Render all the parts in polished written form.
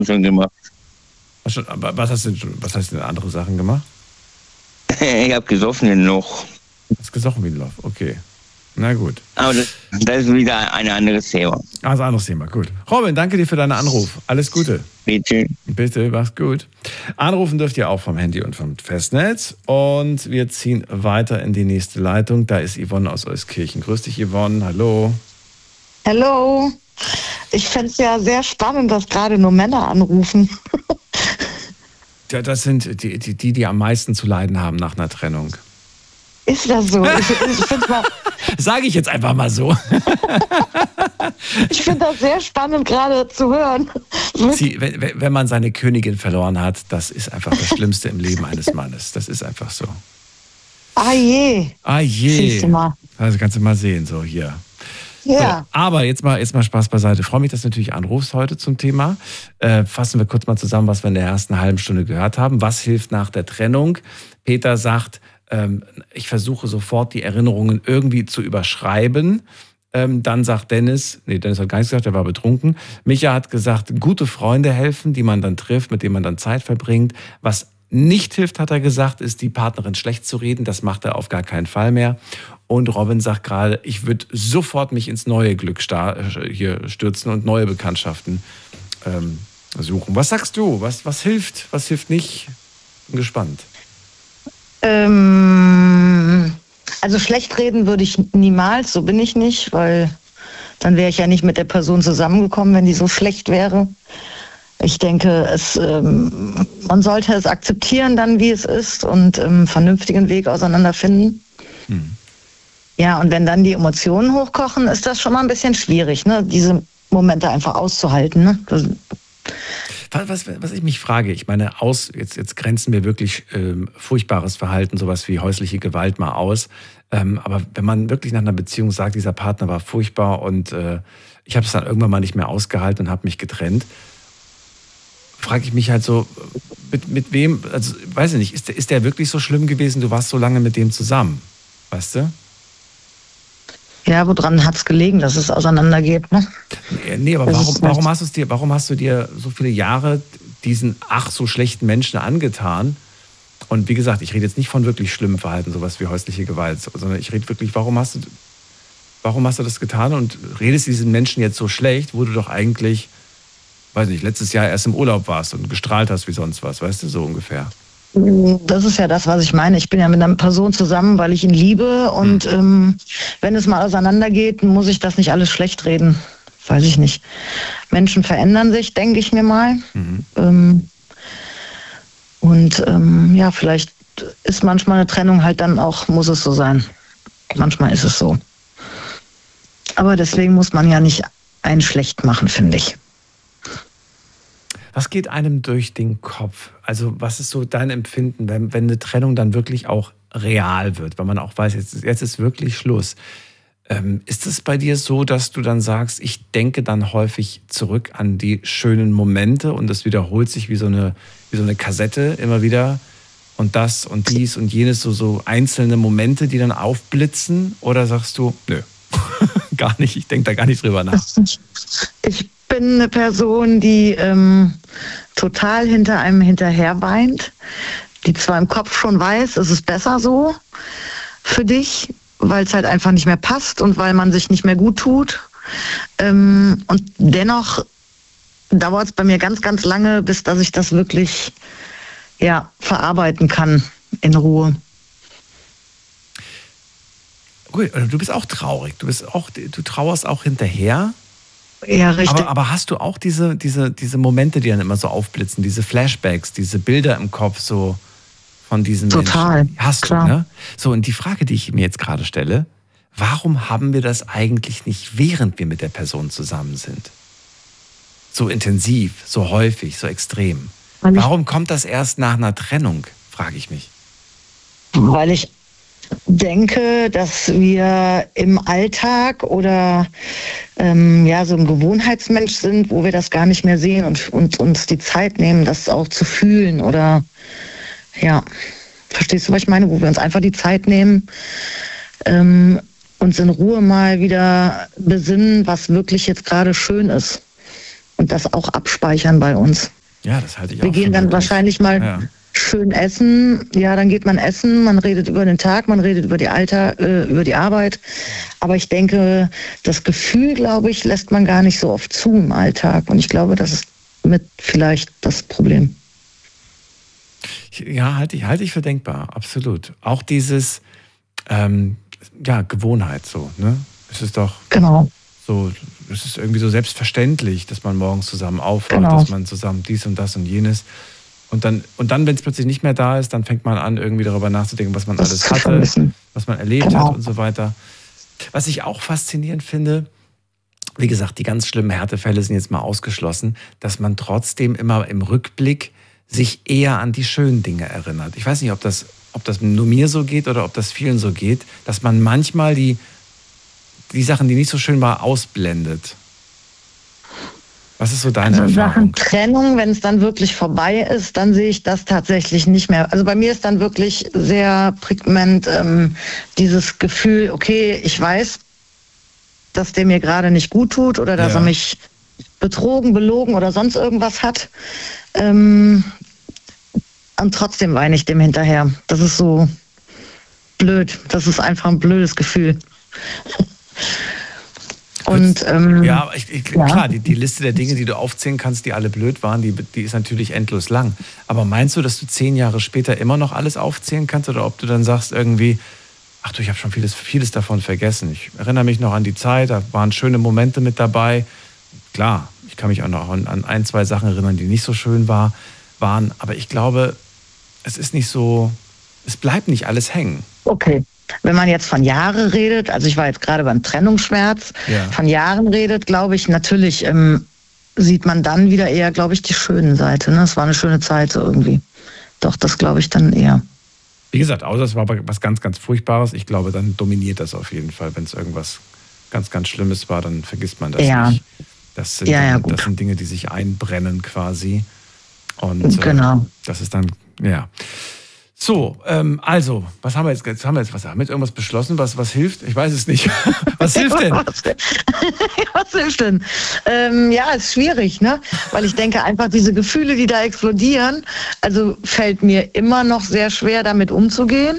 schon gemacht. Aber was hast du denn andere Sachen gemacht? Ich habe gesoffen genug. Du hast gesoffen wie ein Loch, okay. Na gut. Aber das ist wieder ein anderes Thema. Also anderes Thema, gut. Robin, danke dir für deinen Anruf. Alles Gute. Bitte. Bitte, mach's gut. Anrufen dürft ihr auch vom Handy und vom Festnetz. Und wir ziehen weiter in die nächste Leitung. Da ist Yvonne aus Euskirchen. Grüß dich, Yvonne. Hallo. Hallo. Ich fände es ja sehr spannend, dass gerade nur Männer anrufen. Ja, das sind die am meisten zu leiden haben nach einer Trennung. Ist das so? Ich finde mal. Sage ich jetzt einfach mal so. Ich finde das sehr spannend gerade zu hören. Wenn man seine Königin verloren hat, das ist einfach das Schlimmste im Leben eines Mannes. Das ist einfach so. Ah je. Ah je. Siehst du mal. Also kannst du mal sehen, so hier. Ja. So, aber jetzt mal Spaß beiseite. Ich freue mich, dass du natürlich anrufst heute zum Thema. Fassen wir kurz mal zusammen, was wir in der ersten halben Stunde gehört haben. Was hilft nach der Trennung? Peter sagt, ich versuche sofort die Erinnerungen irgendwie zu überschreiben. Dann sagt Dennis hat gar nichts gesagt, er war betrunken. Micha hat gesagt, gute Freunde helfen, die man dann trifft, mit denen man dann Zeit verbringt. Was nicht hilft, hat er gesagt, ist die Partnerin schlecht zu reden. Das macht er auf gar keinen Fall mehr. Und Robin sagt gerade, ich würde sofort mich ins neue Glück hier stürzen und neue Bekanntschaften suchen. Was sagst du? Was hilft? Was hilft nicht? Bin gespannt. Also schlecht reden würde ich niemals, so bin ich nicht, weil dann wäre ich ja nicht mit der Person zusammengekommen, wenn die so schlecht wäre. Ich denke, man sollte es akzeptieren dann, wie es ist und einen vernünftigen Weg auseinanderfinden. Ja, und wenn dann die Emotionen hochkochen, ist das schon mal ein bisschen schwierig, ne? Diese Momente einfach auszuhalten. Ne? Was ich mich frage, ich meine, jetzt grenzen wir wirklich furchtbares Verhalten, sowas wie häusliche Gewalt mal aus. Aber wenn man wirklich nach einer Beziehung sagt, dieser Partner war furchtbar und ich habe es dann irgendwann mal nicht mehr ausgehalten und habe mich getrennt, frage ich mich halt so, mit wem, also weiß ich nicht, ist der wirklich so schlimm gewesen, du warst so lange mit dem zusammen, weißt du? Ja, woran hat es gelegen, dass es auseinandergeht, ne? Nee, aber warum hast du dir so viele Jahre diesen so schlechten Menschen angetan? Und wie gesagt, ich rede jetzt nicht von wirklich schlimmen Verhalten, sowas wie häusliche Gewalt, sondern ich rede wirklich, warum hast du das getan und redest diesen Menschen jetzt so schlecht, wo du doch eigentlich, weiß nicht, letztes Jahr erst im Urlaub warst und gestrahlt hast wie sonst was, weißt du, so ungefähr. Das ist ja das, was ich meine. Ich bin ja mit einer Person zusammen, weil ich ihn liebe und wenn es mal auseinandergeht, muss ich das nicht alles schlecht reden. Weiß ich nicht. Menschen verändern sich, denke ich mir mal. Ja, vielleicht ist manchmal eine Trennung halt dann auch, muss es so sein. Manchmal ist es so. Aber deswegen muss man ja nicht einen schlecht machen, finde ich. Was geht einem durch den Kopf? Also was ist so dein Empfinden, wenn eine Trennung dann wirklich auch real wird, weil man auch weiß, jetzt ist wirklich Schluss. Ist es bei dir so, dass du dann sagst, ich denke dann häufig zurück an die schönen Momente und das wiederholt sich wie so eine Kassette immer wieder und das und dies und jenes, so einzelne Momente, die dann aufblitzen? Oder sagst du, nö, gar nicht, ich denke da gar nicht drüber nach? Ich bin eine Person, die total hinter einem hinterher weint, die zwar im Kopf schon weiß, es ist besser so für dich, weil es halt einfach nicht mehr passt und weil man sich nicht mehr gut tut. Und dennoch dauert es bei mir ganz, ganz lange, bis dass ich das wirklich verarbeiten kann in Ruhe. Gut, du bist auch traurig. Du trauerst auch hinterher. Ja, richtig. Aber hast du auch diese Momente, die dann immer so aufblitzen, diese Flashbacks, diese Bilder im Kopf so von diesen Total, Menschen? Hast klar. du, ne? So, und die Frage, die ich mir jetzt gerade stelle, warum haben wir das eigentlich nicht, während wir mit der Person zusammen sind? So intensiv, so häufig, so extrem. Warum kommt das erst nach einer Trennung, frage ich mich. Weil ich denke, dass wir im Alltag oder so ein Gewohnheitsmensch sind, wo wir das gar nicht mehr sehen und uns die Zeit nehmen, das auch zu fühlen oder verstehst du, was ich meine? Wo wir uns einfach die Zeit nehmen, uns in Ruhe mal wieder besinnen, was wirklich jetzt gerade schön ist und das auch abspeichern bei uns. Ja, das halte ich auch. Wir gehen dann wahrscheinlich mal schön essen. Ja, dann geht man essen, man redet über den Tag, man redet über die über die Arbeit. Aber ich denke, das Gefühl, glaube ich, lässt man gar nicht so oft zu im Alltag. Und ich glaube, das ist mit vielleicht das Problem. Ja, halte ich für denkbar, absolut. Auch dieses, Gewohnheit so, ne? Es ist doch so, es ist irgendwie so selbstverständlich, dass man morgens zusammen aufwacht, dass man zusammen dies und das und jenes. Und dann, wenn es plötzlich nicht mehr da ist, dann fängt man an, irgendwie darüber nachzudenken, was man alles hatte, was man erlebt hat und so weiter. Was ich auch faszinierend finde, wie gesagt, die ganz schlimmen Härtefälle sind jetzt mal ausgeschlossen, dass man trotzdem immer im Rückblick sich eher an die schönen Dinge erinnert. Ich weiß nicht, ob das nur mir so geht oder ob das vielen so geht, dass man manchmal die Sachen, die nicht so schön waren, ausblendet. Was ist so deine Erfahrung? Sachen Trennung, wenn es dann wirklich vorbei ist, dann sehe ich das tatsächlich nicht mehr. Also bei mir ist dann wirklich sehr prägnant dieses Gefühl, okay, ich weiß, dass der mir gerade nicht gut tut oder dass er mich betrogen, belogen oder sonst irgendwas hat. Und trotzdem weine ich dem hinterher. Das ist so blöd. Das ist einfach ein blödes Gefühl. Und, klar, die Liste der Dinge, die du aufzählen kannst, die alle blöd waren, die ist natürlich endlos lang. Aber meinst du, dass du 10 Jahre später immer noch alles aufzählen kannst? Oder ob du dann sagst irgendwie, ach du, ich habe schon vieles davon vergessen. Ich erinnere mich noch an die Zeit, da waren schöne Momente mit dabei. Klar, ich kann mich auch noch an 1, 2 Sachen erinnern, die nicht so schön waren. Aber ich glaube, es ist nicht so, es bleibt nicht alles hängen. Okay. Wenn man jetzt von Jahren redet, also ich war jetzt gerade beim Trennungsschmerz, von Jahren redet, glaube ich, natürlich sieht man dann wieder eher, glaube ich, die schöne Seite. Ne? Es war eine schöne Zeit so irgendwie. Doch, das glaube ich dann eher. Wie gesagt, außer es war was ganz, ganz Furchtbares. Ich glaube, dann dominiert das auf jeden Fall. Wenn es irgendwas ganz, ganz Schlimmes war, dann vergisst man das nicht. Das sind, das sind Dinge, die sich einbrennen quasi. Und das ist dann, So, also, was haben wir jetzt? Haben wir jetzt irgendwas beschlossen, was hilft? Ich weiß es nicht. Was hilft denn? Was hilft denn? Ist schwierig, ne? Weil ich denke einfach, diese Gefühle, die da explodieren, also fällt mir immer noch sehr schwer, damit umzugehen.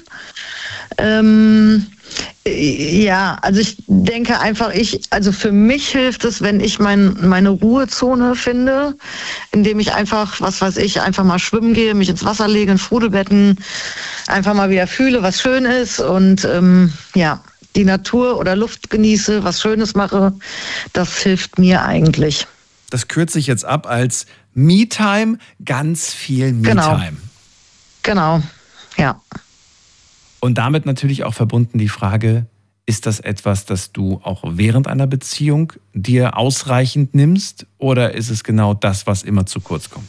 Also ich denke einfach, also für mich hilft es, wenn ich meine Ruhezone finde, indem ich einfach, einfach mal schwimmen gehe, mich ins Wasser lege, in Sprudelbetten, einfach mal wieder fühle, was schön ist und die Natur oder Luft genieße, was Schönes mache, das hilft mir eigentlich. Das kürze ich jetzt ab als Me-Time, ganz viel Me-Time. Genau, ja. Und damit natürlich auch verbunden die Frage, ist das etwas, das du auch während einer Beziehung dir ausreichend nimmst oder ist es genau das, was immer zu kurz kommt?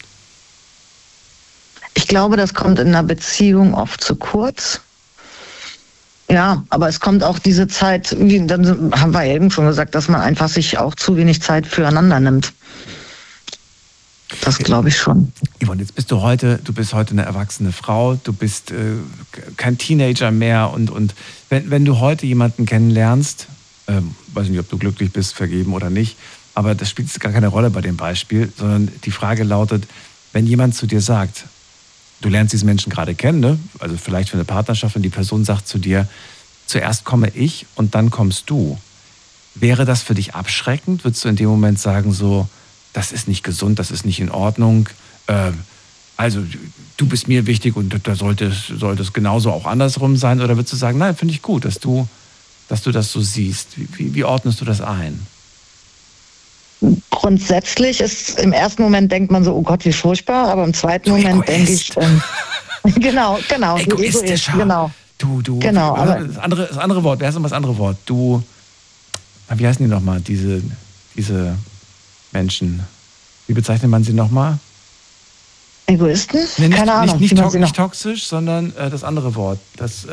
Ich glaube, das kommt in einer Beziehung oft zu kurz. Ja, aber es kommt auch diese Zeit, dann haben wir eben schon gesagt, dass man einfach sich auch zu wenig Zeit füreinander nimmt. Das glaube ich schon. Yvonne, jetzt bist du heute eine erwachsene Frau, du bist kein Teenager mehr und wenn du heute jemanden kennenlernst, weiß nicht, ob du glücklich bist, vergeben oder nicht, aber das spielt gar keine Rolle bei dem Beispiel, sondern die Frage lautet, wenn jemand zu dir sagt, du lernst diesen Menschen gerade kennen, ne? Also vielleicht für eine Partnerschaft und die Person sagt zu dir, zuerst komme ich und dann kommst du. Wäre das für dich abschreckend? Würdest du in dem Moment sagen so, das ist nicht gesund, das ist nicht in Ordnung. Also du bist mir wichtig und da sollte es genauso auch andersrum sein. Oder würdest du sagen, nein, finde ich gut, dass du das so siehst. Wie ordnest du das ein? Grundsätzlich ist im ersten Moment denkt man so, oh Gott, wie furchtbar. Aber im zweiten Moment denke ich, genau. Egoistisch. Genau. Du. Genau. Aber das andere Wort, wer heißt denn das andere Wort? Wie heißen die nochmal, diese Menschen? Wie bezeichnet man sie nochmal? Egoisten? Nee, Keine Ahnung. Nicht toxisch, sondern das andere Wort. Das,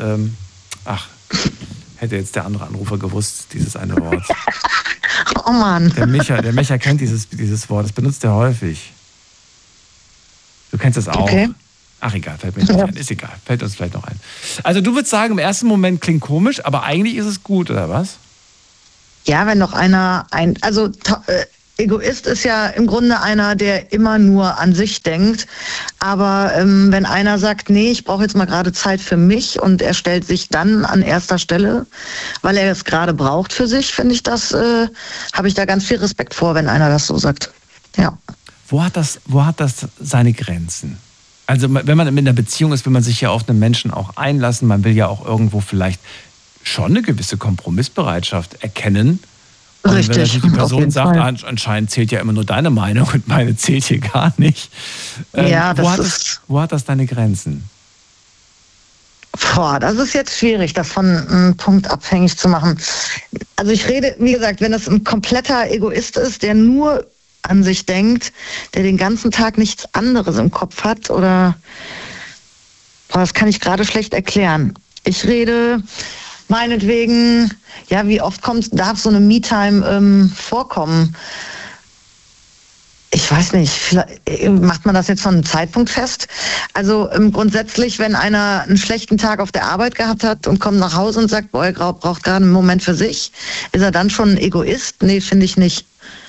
hätte jetzt der andere Anrufer gewusst, dieses eine Wort. Oh Mann. Der Micha kennt dieses Wort, das benutzt er häufig. Du kennst das auch. Okay. Ach egal, fällt mir nicht ein. Ist egal, fällt uns vielleicht noch ein. Also du würdest sagen, im ersten Moment klingt komisch, aber eigentlich ist es gut, oder was? Ja, wenn noch einer Egoist ist ja im Grunde einer, der immer nur an sich denkt. Aber wenn einer sagt, nee, ich brauche jetzt mal gerade Zeit für mich und er stellt sich dann an erster Stelle, weil er es gerade braucht für sich, finde ich das, habe ich da ganz viel Respekt vor, wenn einer das so sagt. Ja. Wo hat das seine Grenzen? Also wenn man in einer Beziehung ist, will man sich ja auf einen Menschen auch einlassen. Man will ja auch irgendwo vielleicht schon eine gewisse Kompromissbereitschaft erkennen. Und Richtig. wenn natürlich die Person sagt, anscheinend zählt ja immer nur deine Meinung und meine zählt hier gar nicht. Ja, wo hat das deine Grenzen? Boah, das ist jetzt schwierig, das von einem Punkt abhängig zu machen. Also ich rede, wie gesagt, wenn das ein kompletter Egoist ist, der nur an sich denkt, der den ganzen Tag nichts anderes im Kopf hat oder, das kann ich gerade schlecht erklären. Ich rede meinetwegen, ja, wie oft darf so eine Me-Time vorkommen? Ich weiß nicht, macht man das jetzt von einem Zeitpunkt fest? Also grundsätzlich, wenn einer einen schlechten Tag auf der Arbeit gehabt hat und kommt nach Hause und sagt, boah, er braucht gerade einen Moment für sich, ist er dann schon ein Egoist? Nee, finde ich nicht.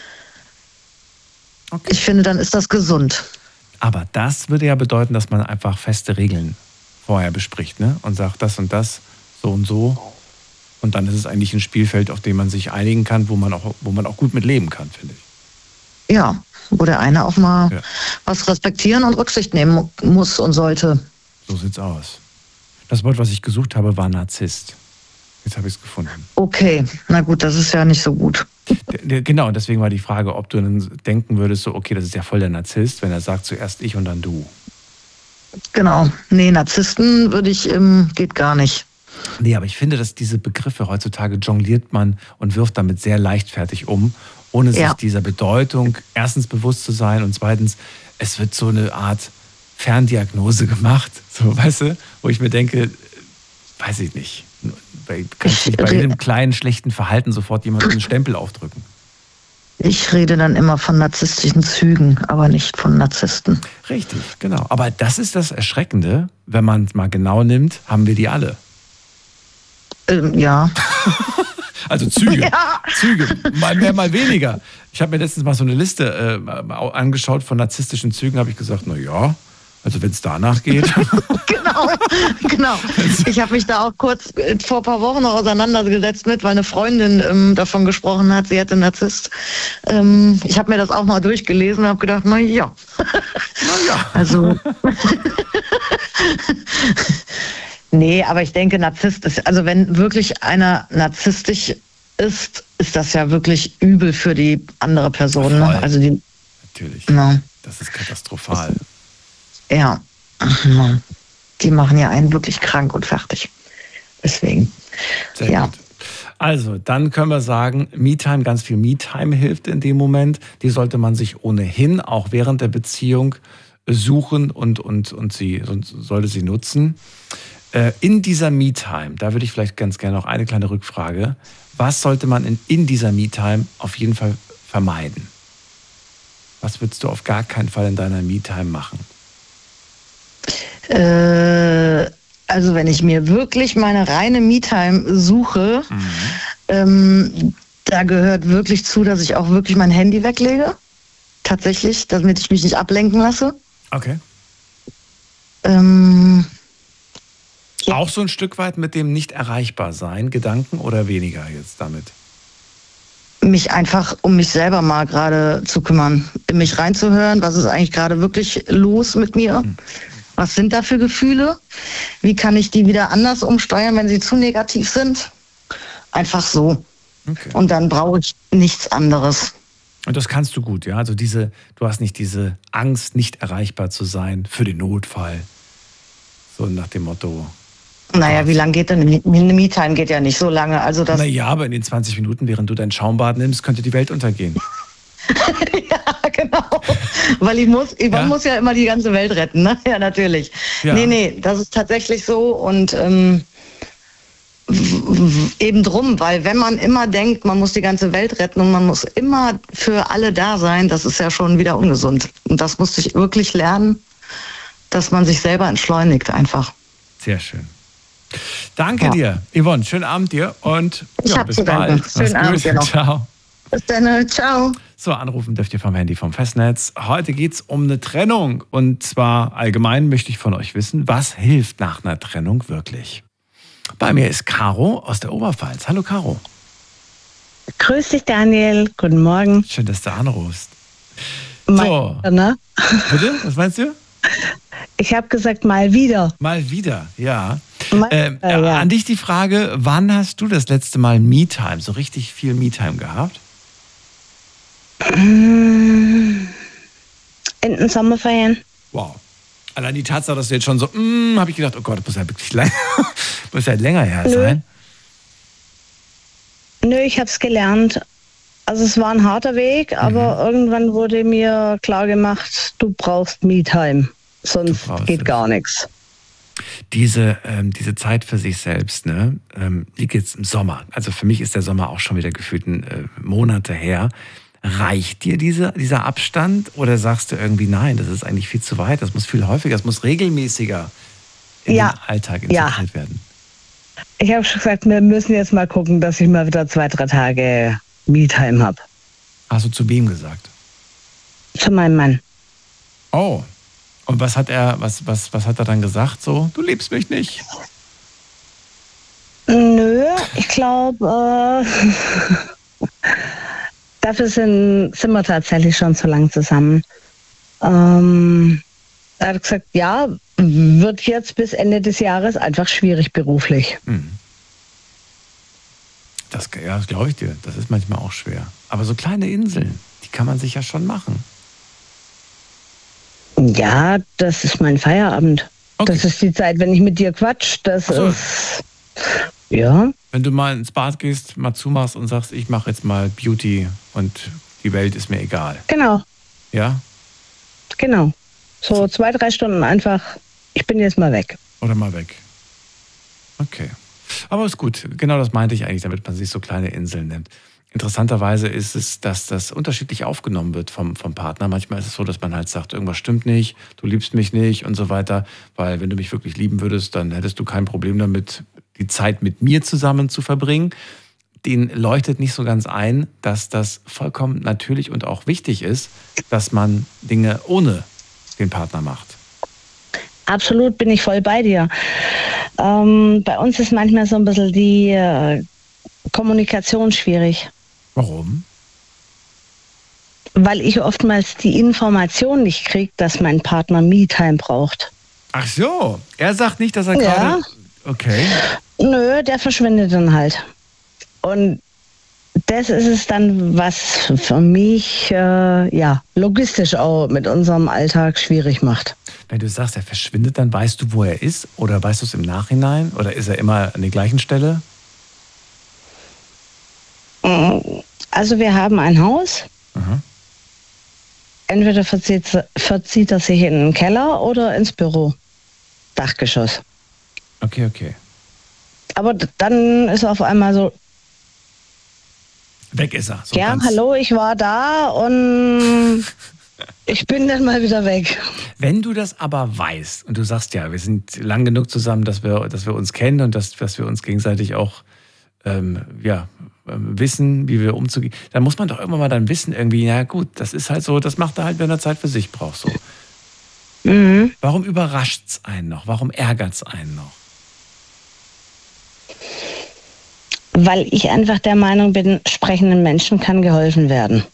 Okay. Ich finde, dann ist das gesund. Aber das würde ja bedeuten, dass man einfach feste Regeln vorher bespricht, ne? Und sagt, das und das, so und so. Und dann ist es eigentlich ein Spielfeld, auf dem man sich einigen kann, wo man auch gut mit leben kann, finde ich. Ja, wo der eine auch mal was respektieren und Rücksicht nehmen muss und sollte. So sieht's aus. Das Wort, was ich gesucht habe, war Narzisst. Jetzt habe ich es gefunden. Okay, na gut, das ist ja nicht so gut. Genau, und deswegen war die Frage, ob du dann denken würdest, so, okay, das ist ja voll der Narzisst, wenn er sagt, zuerst ich und dann du. Genau, nee, Narzissten geht gar nicht. Nee, aber ich finde, dass diese Begriffe heutzutage jongliert man und wirft damit sehr leichtfertig um, ohne sich dieser Bedeutung erstens bewusst zu sein und zweitens, es wird so eine Art Ferndiagnose gemacht, so, weißt du, wo ich mir denke, weiß ich nicht, kannst nicht bei jedem kleinen, schlechten Verhalten sofort jemandem einen Stempel aufdrücken. Ich rede dann immer von narzisstischen Zügen, aber nicht von Narzissten. Richtig, genau. Aber das ist das Erschreckende, wenn man es mal genau nimmt, haben wir die alle. Ja. Also Züge, Züge, mal mehr, mal weniger. Ich habe mir letztens mal so eine Liste angeschaut von narzisstischen Zügen, habe ich gesagt, na ja, also wenn es danach geht. Genau. Ich habe mich da auch kurz vor ein paar Wochen noch auseinandergesetzt mit, weil eine Freundin davon gesprochen hat, sie hätte einen Narzisst. Ich habe mir das auch mal durchgelesen und habe gedacht, na ja. Also nee, aber ich denke, Narzisst ist, also wenn wirklich einer narzisstisch ist, ist das ja wirklich übel für die andere Person. Ne? Also natürlich. No. Das ist katastrophal. Ja. Die machen ja einen wirklich krank und fertig. Deswegen. Sehr gut. Also, dann können wir sagen, Me-Time, ganz viel Me-Time hilft in dem Moment. Die sollte man sich ohnehin auch während der Beziehung suchen und sollte sie nutzen. In dieser Me-Time, da würde ich vielleicht ganz gerne noch eine kleine Rückfrage. Was sollte man in dieser Me-Time auf jeden Fall vermeiden? Was würdest du auf gar keinen Fall in deiner Me-Time machen? Also wenn ich mir wirklich meine reine Me-Time suche, da gehört wirklich zu, dass ich auch wirklich mein Handy weglege. Tatsächlich, damit ich mich nicht ablenken lasse. Okay. Auch so ein Stück weit mit dem nicht erreichbar sein, Gedanken oder weniger jetzt damit? Mich einfach um mich selber mal gerade zu kümmern, in mich reinzuhören, was ist eigentlich gerade wirklich los mit mir? Was sind da für Gefühle? Wie kann ich die wieder anders umsteuern, wenn sie zu negativ sind? Einfach so. Okay. Und dann brauche ich nichts anderes. Und das kannst du gut, ja? Also du hast nicht diese Angst, nicht erreichbar zu sein für den Notfall. So nach dem Motto. Naja, wie lange geht denn eine Me-Time? Geht ja nicht so lange. Also naja, aber in den 20 Minuten, während du dein Schaumbad nimmst, könnte die Welt untergehen. Ja, genau. Weil man muss ja immer die ganze Welt retten, ne? Ja, natürlich. Ja. Nee, das ist tatsächlich so und eben drum, weil wenn man immer denkt, man muss die ganze Welt retten und man muss immer für alle da sein, das ist ja schon wieder ungesund. Und das musste ich wirklich lernen, dass man sich selber entschleunigt einfach. Sehr schön. Danke dir, Yvonne. Schönen Abend dir und bis bald. Schönen Abend dir noch. Ciao. Bis dann, ciao. So, anrufen dürft ihr vom Handy vom Festnetz. Heute geht es um eine Trennung. Und zwar allgemein möchte ich von euch wissen, was hilft nach einer Trennung wirklich? Bei mir ist Caro aus der Oberpfalz. Hallo Caro. Grüß dich, Daniel. Guten Morgen. Schön, dass du anrufst. So. Ne? Bitte? Was meinst du? Ich habe gesagt, mal wieder. Mal wieder, ja. Ja. An dich die Frage, wann hast du das letzte Mal Me-Time, so richtig viel Me-Time gehabt? In den Sommerferien. Wow. Allein die Tatsache, dass du jetzt schon so, habe ich gedacht, oh Gott, das muss ja wirklich muss ja länger her sein. Nö, ich habe es gelernt. Also es war ein harter Weg, aber irgendwann wurde mir klar gemacht, du brauchst Me-Time, sonst geht gar nichts. Diese Zeit für sich selbst, ne, liegt jetzt im Sommer. Also für mich ist der Sommer auch schon wieder gefühlt Monate her. Reicht dir dieser Abstand oder sagst du irgendwie, nein, das ist eigentlich viel zu weit, das muss viel häufiger, das muss regelmäßiger in den Alltag integriert werden? Ich habe schon gesagt, wir müssen jetzt mal gucken, dass ich mal wieder 2-3 Tage Me-Time habe. Hast du zu wem gesagt? Zu meinem Mann. Oh, und was hat er dann gesagt so? Du liebst mich nicht? Nö, ich glaube, dafür sind wir tatsächlich schon so lang zusammen. Er hat gesagt, ja, wird jetzt bis Ende des Jahres einfach schwierig beruflich. Das glaube ich dir. Das ist manchmal auch schwer. Aber so kleine Inseln, die kann man sich ja schon machen. Ja, das ist mein Feierabend. Okay. Das ist die Zeit, wenn ich mit dir quatsch. Das ist, ja. Wenn du mal ins Bad gehst, mal zumachst und sagst, ich mache jetzt mal Beauty und die Welt ist mir egal. Genau. Ja? Genau. So 2-3 Stunden einfach, ich bin jetzt mal weg. Oder mal weg. Okay. Aber ist gut. Genau das meinte ich eigentlich, damit man sich so kleine Inseln nimmt. Interessanterweise ist es, dass das unterschiedlich aufgenommen wird vom Partner. Manchmal ist es so, dass man halt sagt, irgendwas stimmt nicht, du liebst mich nicht und so weiter. Weil wenn du mich wirklich lieben würdest, dann hättest du kein Problem damit, die Zeit mit mir zusammen zu verbringen. Denen leuchtet nicht so ganz ein, dass das vollkommen natürlich und auch wichtig ist, dass man Dinge ohne den Partner macht. Absolut, bin ich voll bei dir. Bei uns ist manchmal so ein bisschen die Kommunikation schwierig. Warum? Weil ich oftmals die Information nicht kriege, dass mein Partner Me-Time braucht. Ach so, er sagt nicht, dass er gerade... Okay. Nö, der verschwindet dann halt. Und das ist es dann, was für mich logistisch auch mit unserem Alltag schwierig macht. Wenn du sagst, er verschwindet, dann weißt du, wo er ist? Oder weißt du es im Nachhinein? Oder ist er immer an der gleichen Stelle? Also wir haben ein Haus. Aha. Entweder verzieht er sich in den Keller oder ins Büro. Dachgeschoss. Okay. Aber dann ist er auf einmal so... Weg ist er. So ja, hallo, ich war da und ich bin dann mal wieder weg. Wenn du das aber weißt und du sagst, ja, wir sind lang genug zusammen, dass wir uns kennen und dass wir uns gegenseitig auch wissen, wie wir umzugehen, dann muss man doch irgendwann mal dann wissen, irgendwie, ja gut, das ist halt so, das macht er halt, wenn er Zeit für sich braucht. So. Warum überrascht es einen noch? Warum ärgert es einen noch? Weil ich einfach der Meinung bin, sprechenden Menschen kann geholfen werden.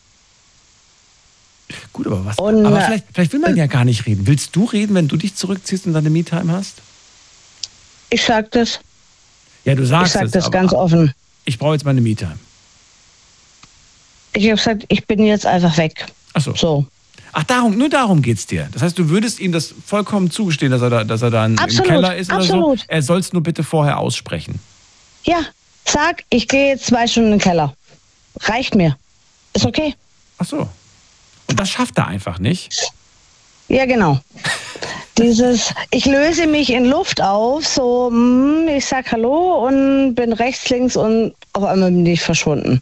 Gut, aber was? Aber vielleicht will man ja gar nicht reden. Willst du reden, wenn du dich zurückziehst und deine Me-Time hast? Ich sag das. Ja, du sagst es. Ich sag das ganz offen. Ich brauche jetzt meine Me-Time. Ich habe gesagt, ich bin jetzt einfach weg. Ach so. Ach, nur darum geht's dir. Das heißt, du würdest ihm das vollkommen zugestehen, dass er da im Keller ist oder so? Er soll es nur bitte vorher aussprechen. Ja, sag, ich gehe jetzt 2 Stunden in den Keller. Reicht mir. Ist okay. Ach so. Und das schafft er einfach nicht? Ja, genau. Ich löse mich in Luft auf, so, ich sag Hallo und bin rechts, links und auf einmal bin ich verschwunden.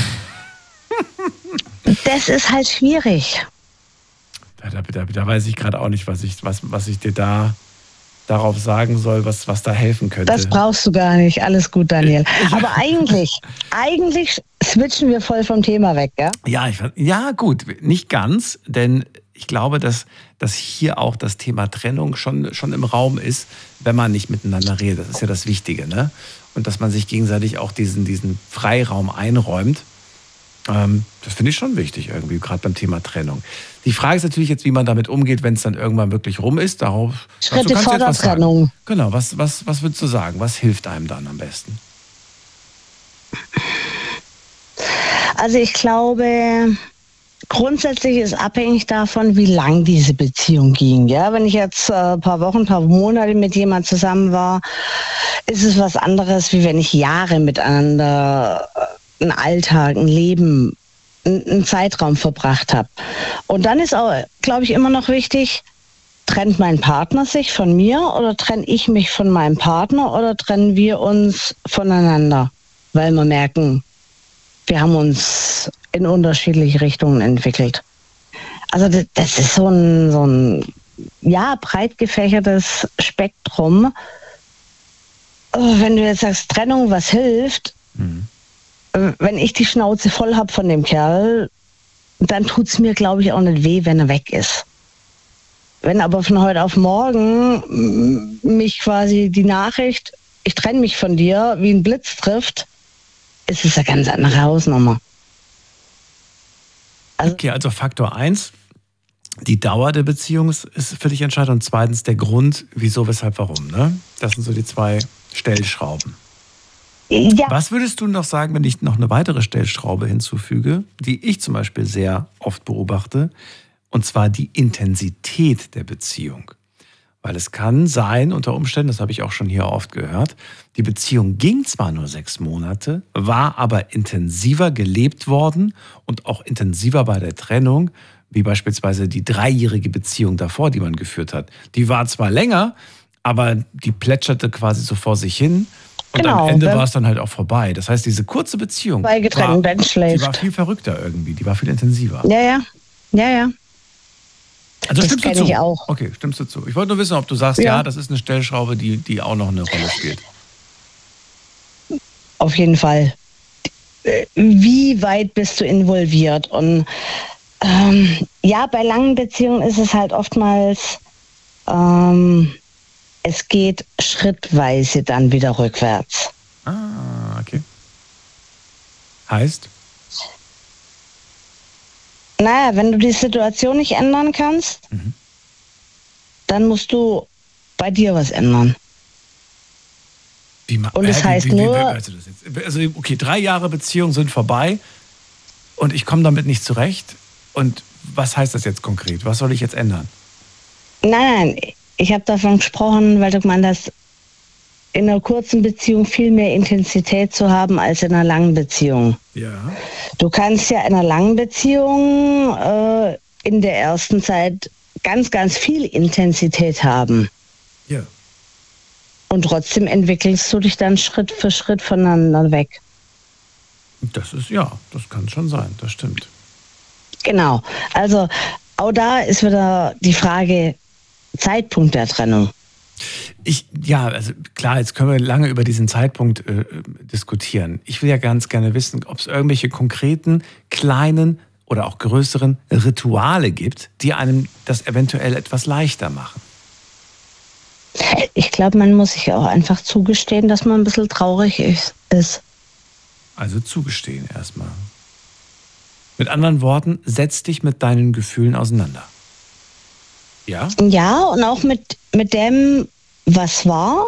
Das ist halt schwierig. Da weiß ich gerade auch nicht, was ich dir darauf sagen soll, was da helfen könnte. Das brauchst du gar nicht. Alles gut, Daniel. Aber eigentlich switchen wir voll vom Thema weg, gell? Ja, gut, nicht ganz, denn ich glaube, dass hier auch das Thema Trennung schon im Raum ist, wenn man nicht miteinander redet. Das ist ja das Wichtige, ne? Und dass man sich gegenseitig auch diesen Freiraum einräumt. Das finde ich schon wichtig irgendwie, gerade beim Thema Trennung. Die Frage ist natürlich jetzt, wie man damit umgeht, wenn es dann irgendwann wirklich rum ist. Schritte vor der Trennung. Genau, was würdest du sagen? Was hilft einem dann am besten? Also ich glaube, grundsätzlich ist abhängig davon, wie lang diese Beziehung ging. Ja, wenn ich jetzt ein paar Wochen, ein paar Monate mit jemand zusammen war, ist es was anderes, wie wenn ich Jahre miteinander einen Alltag, ein Leben, einen Zeitraum verbracht habe. Und dann ist auch, glaube ich, immer noch wichtig, trennt mein Partner sich von mir oder trenne ich mich von meinem Partner oder trennen wir uns voneinander? Weil wir merken, wir haben uns in unterschiedliche Richtungen entwickelt. Also das ist so ein breit gefächertes Spektrum. Wenn du jetzt sagst, Trennung, was hilft, wenn ich die Schnauze voll habe von dem Kerl, dann tut es mir, glaube ich, auch nicht weh, wenn er weg ist. Wenn aber von heute auf morgen mich quasi die Nachricht, ich trenne mich von dir, wie ein Blitz trifft, ist es eine ganz andere Hausnummer. Okay, also Faktor 1, die Dauer der Beziehung ist für dich entscheidend und zweitens der Grund, wieso, weshalb, warum. Ne? Das sind so die zwei Stellschrauben. Ja. Was würdest du noch sagen, wenn ich noch eine weitere Stellschraube hinzufüge, die ich zum Beispiel sehr oft beobachte, und zwar die Intensität der Beziehung? Weil es kann sein, unter Umständen, das habe ich auch schon hier oft gehört, die Beziehung ging zwar nur 6 Monate, war aber intensiver gelebt worden und auch intensiver bei der Trennung, wie beispielsweise die 3-jährige Beziehung davor, die man geführt hat. Die war zwar länger, aber die plätscherte quasi so vor sich hin. Und am Ende war es dann halt auch vorbei. Das heißt, diese kurze Beziehung bei getrennten Betten schläft. Die war viel verrückter irgendwie, die war viel intensiver. Ja. Also das stimmst du kenn zu? ich auch. Okay, stimmst du zu. Ich wollte nur wissen, ob du sagst, ja, das ist eine Stellschraube, die auch noch eine Rolle spielt. Auf jeden Fall. Wie weit bist du involviert? Und bei langen Beziehungen ist es halt oftmals, es geht schrittweise dann wieder rückwärts. Ah, okay. Heißt? Naja, wenn du die Situation nicht ändern kannst, dann musst du bei dir was ändern. Und das heißt nur... Also, okay, 3 Jahre Beziehung sind vorbei und ich komme damit nicht zurecht. Und was heißt das jetzt konkret? Was soll ich jetzt ändern? Nein, ich habe davon gesprochen, weil du gemeint hast, in einer kurzen Beziehung viel mehr Intensität zu haben als in einer langen Beziehung. Ja. Du kannst ja in einer langen Beziehung in der ersten Zeit ganz, ganz viel Intensität haben. Ja. Und trotzdem entwickelst du dich dann Schritt für Schritt voneinander weg. Das kann schon sein, das stimmt. Genau, also auch da ist wieder die Frage Zeitpunkt der Trennung. Also klar, jetzt können wir lange über diesen Zeitpunkt diskutieren. Ich will ja ganz gerne wissen, ob es irgendwelche konkreten, kleinen oder auch größeren Rituale gibt, die einem das eventuell etwas leichter machen. Ich glaube, man muss sich auch einfach zugestehen, dass man ein bisschen traurig ist. Also zugestehen erstmal. Mit anderen Worten, setz dich mit deinen Gefühlen auseinander. Ja? Ja, und auch mit dem, was war,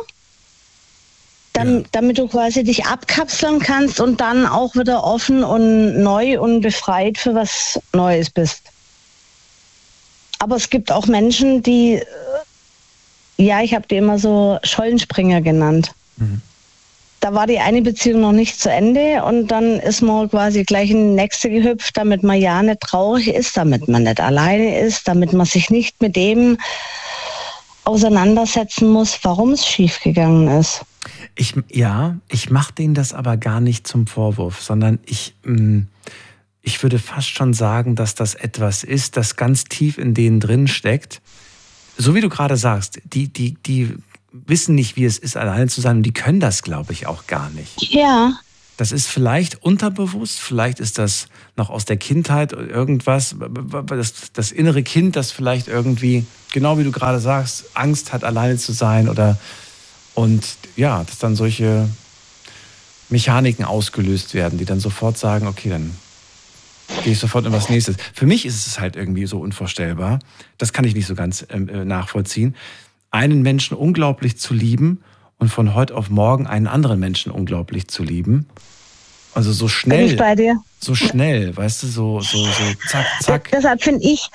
damit du quasi dich abkapseln kannst und dann auch wieder offen und neu und befreit für was Neues bist. Aber es gibt auch Menschen, die, ich habe die immer so Scheulenspringer genannt. Da war die eine Beziehung noch nicht zu Ende und dann ist man quasi gleich in die nächste gehüpft, damit man ja nicht traurig ist, damit man nicht alleine ist, damit man sich nicht mit dem auseinandersetzen muss, warum es schiefgegangen ist. Ich mache denen das aber gar nicht zum Vorwurf, sondern ich würde fast schon sagen, dass das etwas ist, das ganz tief in denen drin steckt. So wie du gerade sagst, die wissen nicht, wie es ist, alleine zu sein und die können das, glaube ich, auch gar nicht. Ja. das ist vielleicht unterbewusst, vielleicht ist das noch aus der Kindheit irgendwas, das innere Kind, das vielleicht irgendwie, genau wie du gerade sagst, Angst hat, alleine zu sein und ja, dass dann solche Mechaniken ausgelöst werden, die dann sofort sagen, okay, dann gehe ich sofort in was Nächstes. Für mich ist es halt irgendwie so unvorstellbar, das kann ich nicht so ganz nachvollziehen, einen Menschen unglaublich zu lieben und von heute auf morgen einen anderen Menschen unglaublich zu lieben. Also so schnell. Bin ich bei dir? So schnell, weißt du, so zack, zack. Deshalb finde ich,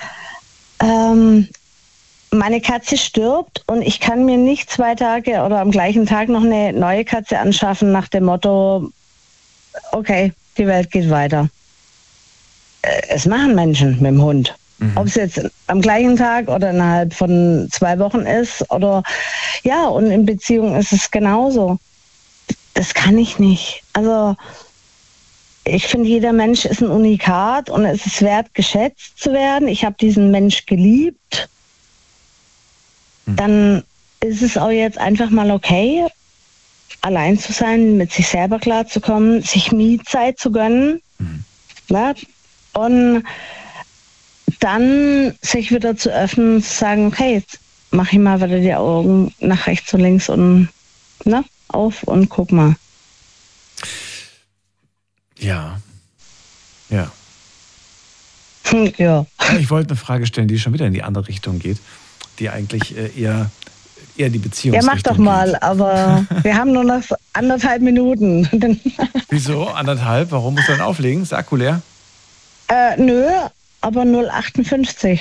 meine Katze stirbt und ich kann mir nicht 2 Tage oder am gleichen Tag noch eine neue Katze anschaffen nach dem Motto, okay, die Welt geht weiter. Es machen Menschen mit dem Hund. Ob es jetzt am gleichen Tag oder innerhalb von 2 Wochen ist oder ja, und in Beziehung ist es genauso. Das kann ich nicht. Also ich finde, jeder Mensch ist ein Unikat und es ist wert, geschätzt zu werden. Ich habe diesen Mensch geliebt. Dann ist es auch jetzt einfach mal okay, allein zu sein, mit sich selber klarzukommen, sich Me-Zeit zu gönnen. Ne? Und dann sich wieder zu öffnen und zu sagen, okay, jetzt mache ich mal wieder die Augen nach rechts und links und auf und guck mal. Ja. Ja. Ja. Ich wollte eine Frage stellen, die schon wieder in die andere Richtung geht, die eigentlich eher die Beziehungsrichtung Ja, mach doch mal, geht. aber wir haben nur noch 1,5 Minuten. Wieso? 1,5? Warum musst du dann auflegen? Ist der Akku leer? Nö, aber 0,58.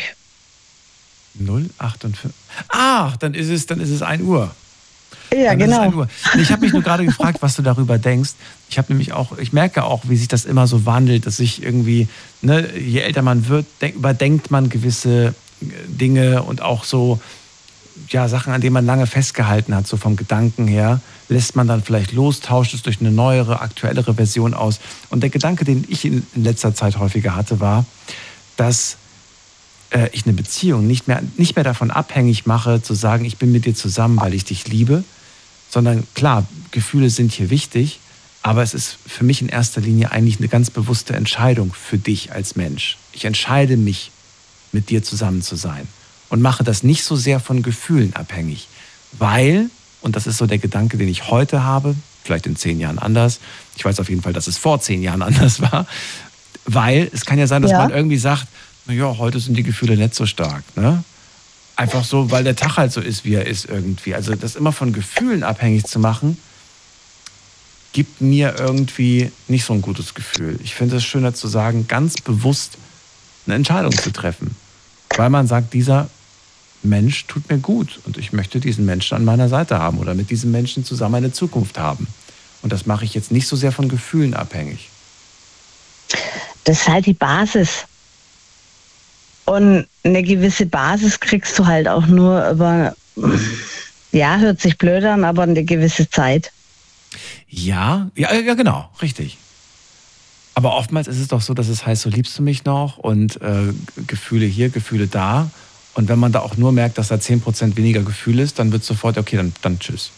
0,58. Ah, dann ist es 1 Uhr. Ja, dann genau. ist es 1 Uhr. Ich habe mich nur gerade gefragt, was du darüber denkst. Ich merke auch, wie sich das immer so wandelt, dass sich irgendwie, je älter man wird, überdenkt man gewisse Dinge und auch so, ja, Sachen, an denen man lange festgehalten hat, so vom Gedanken her, lässt man dann vielleicht los, tauscht es durch eine neuere, aktuellere Version aus. Und der Gedanke, den ich in letzter Zeit häufiger hatte, war, dass ich eine Beziehung nicht mehr davon abhängig mache, zu sagen, ich bin mit dir zusammen, weil ich dich liebe, sondern klar, Gefühle sind hier wichtig, aber es ist für mich in erster Linie eigentlich eine ganz bewusste Entscheidung für dich als Mensch. Ich entscheide mich, mit dir zusammen zu sein und mache das nicht so sehr von Gefühlen abhängig, weil, und das ist so der Gedanke, den ich heute habe, vielleicht in 10 Jahren anders, ich weiß auf jeden Fall, dass es vor 10 Jahren anders war, weil es kann ja sein, dass man irgendwie sagt, naja, heute sind die Gefühle nicht so stark, ne? Einfach so, weil der Tag halt so ist, wie er ist irgendwie. Also das immer von Gefühlen abhängig zu machen, gibt mir irgendwie nicht so ein gutes Gefühl. Ich finde es schöner zu sagen, ganz bewusst eine Entscheidung zu treffen. Weil man sagt, dieser Mensch tut mir gut und ich möchte diesen Menschen an meiner Seite haben oder mit diesem Menschen zusammen eine Zukunft haben. Und das mache ich jetzt nicht so sehr von Gefühlen abhängig. Das ist halt die Basis. Und eine gewisse Basis kriegst du halt auch nur über, ja, hört sich blöd an, aber eine gewisse Zeit. Ja, genau, richtig. Aber oftmals ist es doch so, dass es heißt, so liebst du mich noch und Gefühle hier, Gefühle da. Und wenn man da auch nur merkt, dass da 10% weniger Gefühl ist, dann wird sofort, okay, dann tschüss.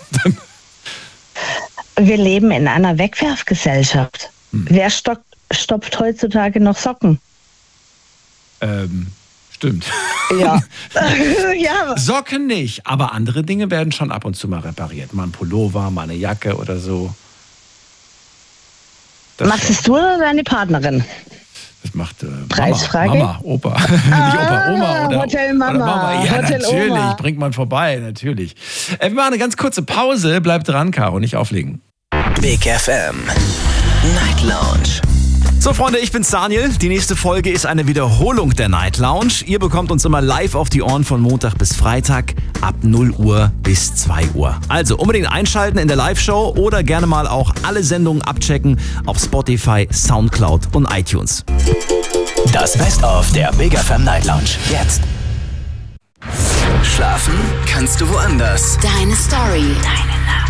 Wir leben in einer Wegwerfgesellschaft. Wer stopft heutzutage noch Socken? Stimmt. Ja. Ja. Socken nicht, aber andere Dinge werden schon ab und zu mal repariert. Mal ein Pullover, mal eine Jacke oder so. Machst es du oder deine Partnerin? Das macht Preisfrage? Mama, Opa. Nicht Opa, Oma oder Hotel Mama. Oder Mama. Ja, Hotel natürlich. Oma. Bringt man vorbei, natürlich. Wir machen eine ganz kurze Pause. Bleibt dran, Caro, nicht auflegen. Big FM Night Lounge. So Freunde, ich bin's Daniel. Die nächste Folge ist eine Wiederholung der Night Lounge. Ihr bekommt uns immer live auf die Ohren von Montag bis Freitag ab 0 Uhr bis 2 Uhr. Also unbedingt einschalten in der Live-Show oder gerne mal auch alle Sendungen abchecken auf Spotify, Soundcloud und iTunes. Das Best-of der Big FM Night Lounge. Jetzt. Schlafen kannst du woanders. Deine Story. Deine Nacht.